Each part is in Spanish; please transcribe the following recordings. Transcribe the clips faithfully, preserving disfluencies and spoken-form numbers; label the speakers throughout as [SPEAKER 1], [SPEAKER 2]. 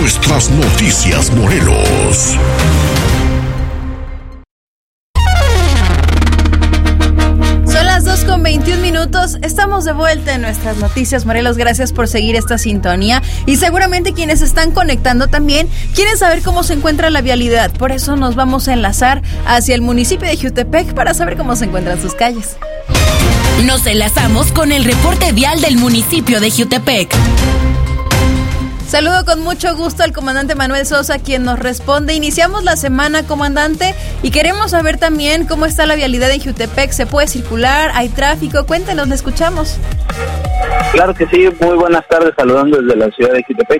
[SPEAKER 1] Nuestras noticias, Morelos.
[SPEAKER 2] Con veintiún minutos, estamos de vuelta en Nuestras Noticias, Morelos. Gracias por seguir esta sintonía y seguramente quienes están conectando también quieren saber cómo se encuentra la vialidad. Por eso nos vamos a enlazar hacia el municipio de Jiutepec para saber cómo se encuentran sus calles.
[SPEAKER 3] Nos enlazamos con el reporte vial del municipio de Jiutepec.
[SPEAKER 2] Saludo con mucho gusto al comandante Manuel Sosa, quien nos responde. Iniciamos la semana, comandante, y queremos saber también cómo está la vialidad en Jiutepec. ¿Se puede circular? ¿Hay tráfico? Cuéntenos, le escuchamos.
[SPEAKER 4] Claro que sí, muy buenas tardes, saludando desde la ciudad de Jiutepec.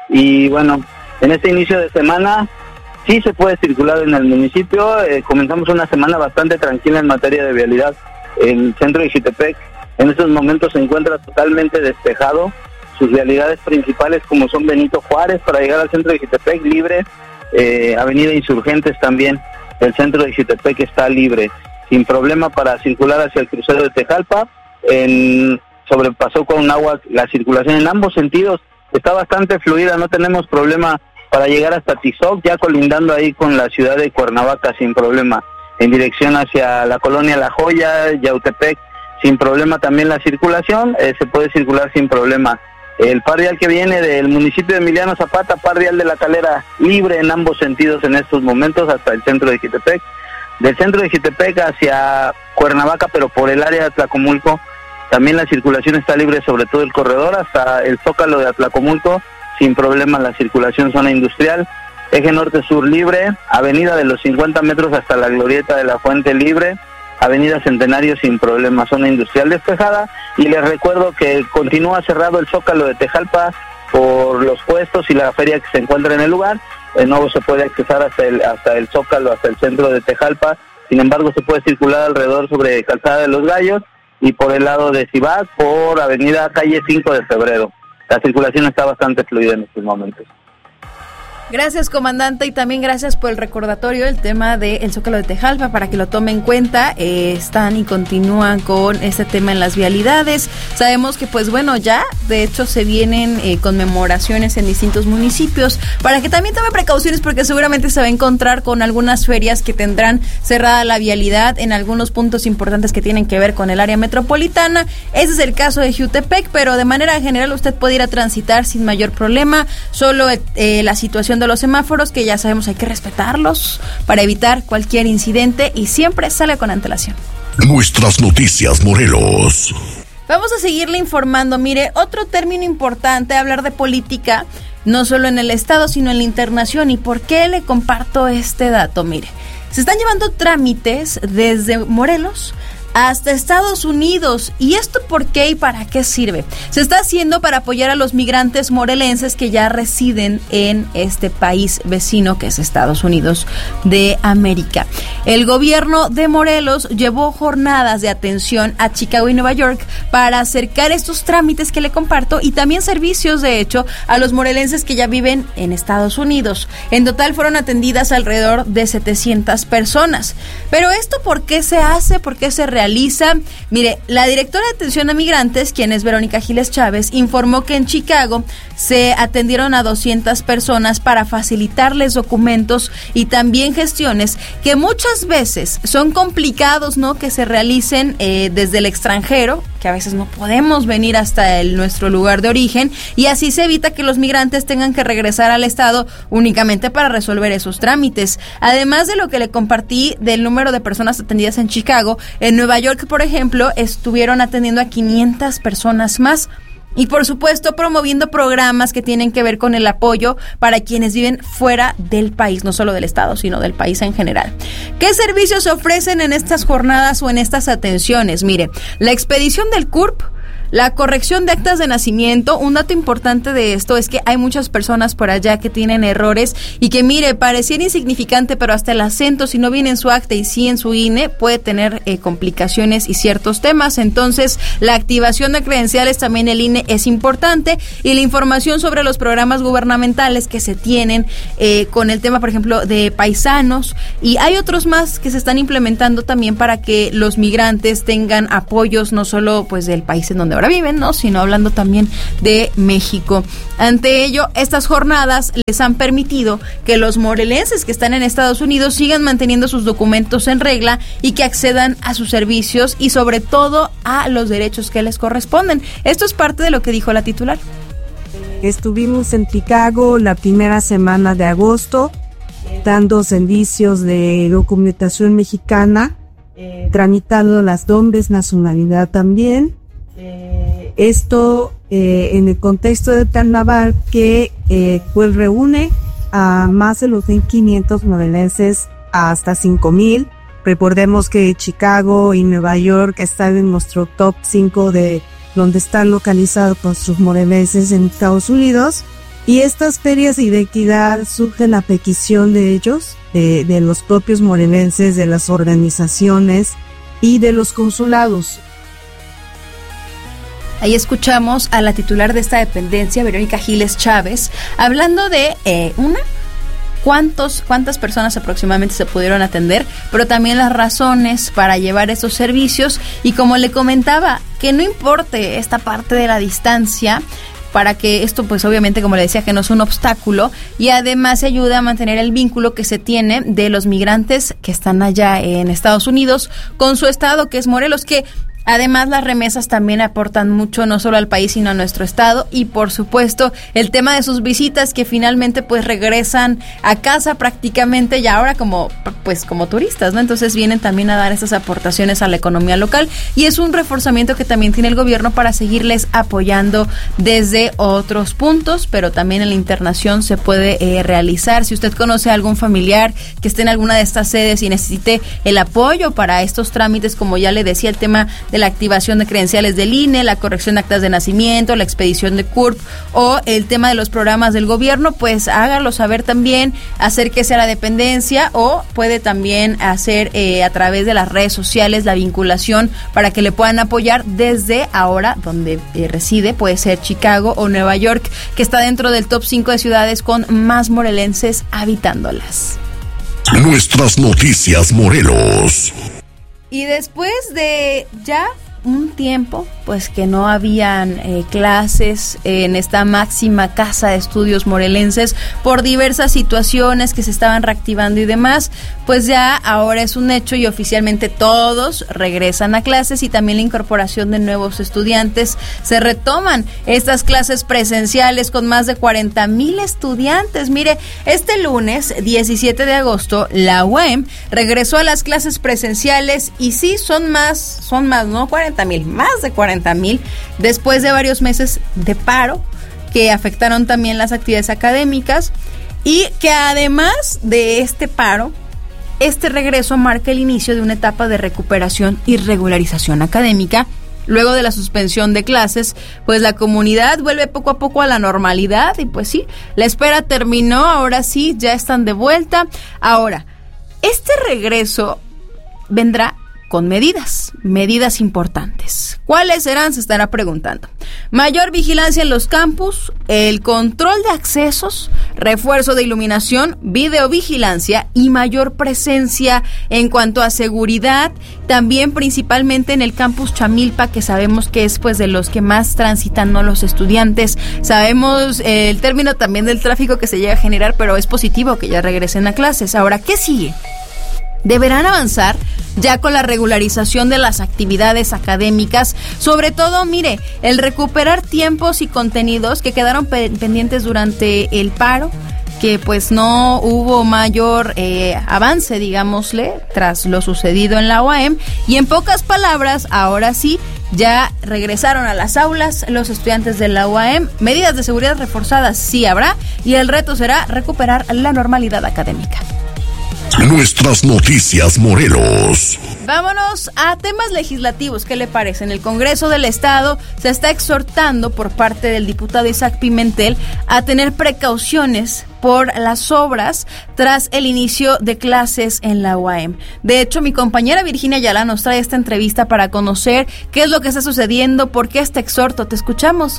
[SPEAKER 4] Y bueno, en este inicio de semana sí se puede circular en el municipio. Eh, comenzamos una semana bastante tranquila en materia de vialidad. El centro de Jiutepec en estos momentos se encuentra totalmente despejado. Sus vialidades principales, como son Benito Juárez para llegar al centro de Jiutepec, libre, eh, Avenida Insurgentes también, el centro de Jiutepec está libre, sin problema para circular hacia el crucero de Tejalpa. En, sobrepasó con agua la circulación en ambos sentidos, está bastante fluida, no tenemos problema para llegar hasta Tizoc, ya colindando ahí con la ciudad de Cuernavaca sin problema, en dirección hacia la colonia La Joya, Yautepec, sin problema también la circulación, eh, se puede circular sin problema. El par vial que viene del municipio de Emiliano Zapata, par vial de La Calera, libre en ambos sentidos en estos momentos hasta el centro de Jiutepec. Del centro de Jiutepec hacia Cuernavaca, pero por el área de Atlacomulco, también la circulación está libre, sobre todo el corredor hasta el Zócalo de Atlacomulco, sin problema la circulación zona industrial. Eje norte-sur libre, avenida de los cincuenta metros hasta la glorieta de la Fuente libre, Avenida Centenario sin problema, zona industrial despejada. Y les recuerdo que continúa cerrado el Zócalo de Tejalpa por los puestos y la feria que se encuentra en el lugar. De nuevo se puede accesar hasta el, hasta el Zócalo, hasta el centro de Tejalpa. Sin embargo, se puede circular alrededor sobre Calzada de los Gallos y por el lado de Cibac, por Avenida Calle cinco de Febrero. La circulación está bastante fluida en estos momentos.
[SPEAKER 2] Gracias, comandante, y también gracias por el recordatorio del tema del Zócalo de Tejalpa, para que lo tome en cuenta. Eh, están y continúan con este tema en las vialidades. Sabemos que, pues bueno, ya de hecho se vienen eh, conmemoraciones en distintos municipios, para que también tome precauciones, porque seguramente se va a encontrar con algunas ferias que tendrán cerrada la vialidad en algunos puntos importantes que tienen que ver con el área metropolitana. Ese es el caso de Jiutepec, pero de manera general usted puede ir a transitar sin mayor problema. Solo eh, la situación de los semáforos, que ya sabemos hay que respetarlos para evitar cualquier incidente, y siempre sale con antelación.
[SPEAKER 1] Nuestras Noticias, Morelos.
[SPEAKER 2] Vamos a seguirle informando. Mire, otro término importante, hablar de política, no solo en el estado, sino en la internación. ¿Y por qué le comparto este dato? Mire, se están llevando trámites desde Morelos hasta Estados Unidos. ¿Y esto por qué y para qué sirve? Se está haciendo para apoyar a los migrantes morelenses que ya residen en este país vecino que es Estados Unidos de América. El gobierno de Morelos llevó jornadas de atención a Chicago y Nueva York para acercar estos trámites que le comparto, y también servicios, de hecho, a los morelenses que ya viven en Estados Unidos. En total fueron atendidas alrededor de setecientas personas. Pero ¿esto por qué se hace? ¿Por qué se realiza? Mire, la directora de atención a migrantes, quien es Verónica Giles Chávez, informó que en Chicago se atendieron a doscientas personas para facilitarles documentos y también gestiones que muchas veces son complicados, ¿no?, que se realicen eh, desde el extranjero, que a veces no podemos venir hasta el, nuestro lugar de origen, y así se evita que los migrantes tengan que regresar al estado únicamente para resolver esos trámites. Además de lo que le compartí del número de personas atendidas en Chicago, en Nueva York, por ejemplo, estuvieron atendiendo a quinientas personas más. Y por supuesto promoviendo programas que tienen que ver con el apoyo para quienes viven fuera del país, no solo del estado, sino del país en general. ¿Qué servicios se ofrecen en estas jornadas o en estas atenciones? Mire, la expedición del C U R P, la corrección de actas de nacimiento. Un dato importante de esto es que hay muchas personas por allá que tienen errores y que, mire, pareciera insignificante, pero hasta el acento, si no viene en su acta y sí en su I N E, puede tener eh, complicaciones y ciertos temas. Entonces, la activación de credenciales, también el I N E es importante, y la información sobre los programas gubernamentales que se tienen eh, con el tema, por ejemplo, de paisanos, y hay otros más que se están implementando también para que los migrantes tengan apoyos no solo pues del país en donde ahora ahora viven, ¿no? Sino hablando también de México. Ante ello, estas jornadas les han permitido que los morelenses que están en Estados Unidos sigan manteniendo sus documentos en regla y que accedan a sus servicios y sobre todo a los derechos que les corresponden. Esto es parte de lo que dijo la titular.
[SPEAKER 5] Estuvimos en Chicago la primera semana de agosto, dando servicios de documentación mexicana, tramitando las dobles nacionalidad también. Esto eh, en el contexto del carnaval que eh, pues reúne a más de los mil quinientos morelenses hasta cinco mil. Recordemos que Chicago y Nueva York están en nuestro top cinco de donde están localizados nuestros morelenses en Estados Unidos. Y estas ferias de identidad surgen a petición de ellos, de, de los propios morelenses, de las organizaciones y de los consulados.
[SPEAKER 2] Ahí escuchamos a la titular de esta dependencia, Verónica Giles Chávez, hablando de eh, una, cuántos, cuántas personas aproximadamente se pudieron atender, pero también las razones para llevar esos servicios y como le comentaba, que no importe esta parte de la distancia, para que esto, pues obviamente, como le decía, que no es un obstáculo y además se ayuda a mantener el vínculo que se tiene de los migrantes que están allá en Estados Unidos con su estado, que es Morelos, que además las remesas también aportan mucho, no solo al país, sino a nuestro estado y por supuesto el tema de sus visitas que finalmente pues regresan a casa prácticamente y ahora como pues como turistas, ¿no? Entonces vienen también a dar estas aportaciones a la economía local y es un reforzamiento que también tiene el gobierno para seguirles apoyando desde otros puntos, pero también en la internación se puede eh, realizar. Si usted conoce a algún familiar que esté en alguna de estas sedes y necesite el apoyo para estos trámites, como ya le decía, el tema de la activación de credenciales del I N E, la corrección de actas de nacimiento, la expedición de C U R P o el tema de los programas del gobierno, pues hágalo saber también, acérquese a la dependencia o puede también hacer eh, a través de las redes sociales la vinculación para que le puedan apoyar desde ahora donde eh, reside, puede ser Chicago o Nueva York, que está dentro del top cinco de ciudades con más morelenses habitándolas.
[SPEAKER 1] Nuestras noticias Morelos.
[SPEAKER 2] Y después de ya un tiempo, pues que no habían eh, clases en esta máxima casa de estudios morelenses por diversas situaciones que se estaban reactivando y demás, pues ya ahora es un hecho y oficialmente todos regresan a clases y también la incorporación de nuevos estudiantes. Se retoman estas clases presenciales con más de cuarenta mil estudiantes. Mire, este lunes diecisiete de agosto la U A M regresó a las clases presenciales y sí, son más, son más, ¿no? cuarenta mil, más de cuarenta mil, después de varios meses de paro que afectaron también las actividades académicas y que además de este paro, este regreso marca el inicio de una etapa de recuperación y regularización académica. Luego de la suspensión de clases, pues la comunidad vuelve poco a poco a la normalidad y pues sí, la espera terminó, ahora sí, ya están de vuelta. Ahora, este regreso vendrá con medidas, medidas importantes. ¿Cuáles serán? Se estará preguntando. Mayor vigilancia en los campus, el control de accesos, refuerzo de iluminación, videovigilancia y mayor presencia en cuanto a seguridad, también principalmente en el campus Chamilpa, que sabemos que es pues de los que más transitan, ¿no?, los estudiantes. Sabemos eh, el término también del tráfico que se llega a generar, pero es positivo que ya regresen a clases. Ahora, ¿qué sigue? Deberán avanzar ya con la regularización de las actividades académicas, sobre todo, mire, el recuperar tiempos y contenidos que quedaron pe- pendientes durante el paro, que pues no hubo mayor eh, avance, digámosle, tras lo sucedido en la U A M, y en pocas palabras, ahora sí, ya regresaron a las aulas los estudiantes de la U A M, medidas de seguridad reforzadas sí habrá, y el reto será recuperar la normalidad académica.
[SPEAKER 1] Nuestras noticias Morelos.
[SPEAKER 2] Vámonos a temas legislativos. ¿Qué le parece? En el Congreso del Estado se está exhortando por parte del diputado Isaac Pimentel a tener precauciones por las obras tras el inicio de clases en la U A M. De hecho, mi compañera Virginia Ayala nos trae esta entrevista para conocer qué es lo que está sucediendo, por qué este exhorto. Te escuchamos.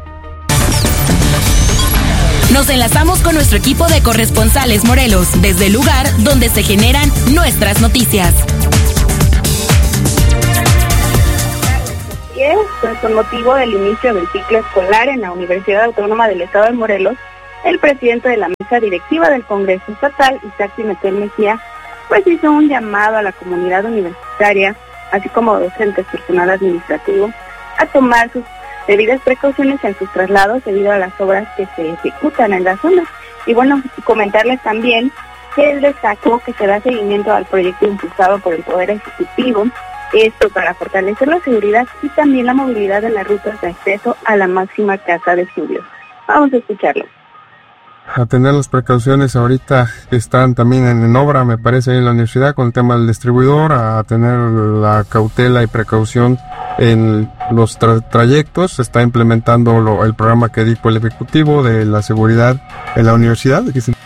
[SPEAKER 3] Nos enlazamos con nuestro equipo de corresponsales Morelos, desde el lugar donde se generan nuestras noticias.
[SPEAKER 6] Pues con motivo del inicio del ciclo escolar en la Universidad Autónoma del Estado de Morelos, el presidente de la mesa directiva del Congreso Estatal, Isaac Pimentel Mejía, pues hizo un llamado a la comunidad universitaria, así como docentes, personal administrativo, a tomar sus debidas precauciones en sus traslados debido a las obras que se ejecutan en la zona. Y bueno, comentarles también que él destacó que se da seguimiento al proyecto impulsado por el Poder Ejecutivo, esto para fortalecer la seguridad y también la movilidad de las rutas de acceso a la máxima casa de estudios. Vamos a escucharlo.
[SPEAKER 7] A tener las precauciones ahorita que están también en, en obra, me parece, en la universidad con el tema del distribuidor, a tener la cautela y precaución en los tra- trayectos. Se está implementando lo, el programa que dijo el Ejecutivo de la seguridad en la universidad.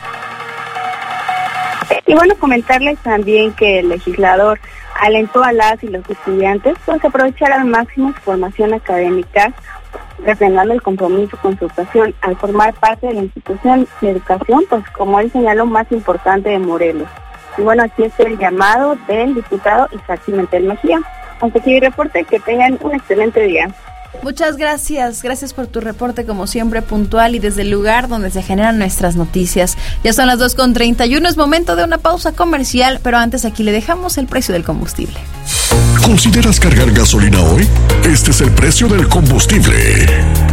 [SPEAKER 6] Y bueno, comentarles también que el legislador alentó a las y los estudiantes pues aprovechar al máximo su formación académica, refrendando el compromiso con su educación al formar parte de la institución de educación, pues como él señaló, más importante de Morelos. Y bueno, aquí es el llamado del diputado Isaac Pimentel Mejía. Hasta aquí el reporte, que tengan un excelente día.
[SPEAKER 2] Muchas gracias, gracias por tu reporte como siempre puntual y desde el lugar donde se generan nuestras noticias. Ya son las dos con treinta y uno, es momento de una pausa comercial, pero antes aquí le dejamos el precio del combustible.
[SPEAKER 1] ¿Consideras cargar gasolina hoy? Este es el precio del combustible.